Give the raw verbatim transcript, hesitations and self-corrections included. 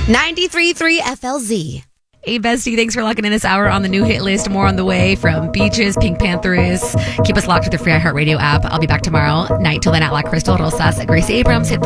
ninety-three point three F L Z. Hey, bestie, thanks for locking in this hour on the new hit list. More on the way from Beaches, Pink Panthers. Keep us locked with the free iHeartRadio app. I'll be back tomorrow night. Till then, at La Crystal Rosas, Gracie Abrams. Hit the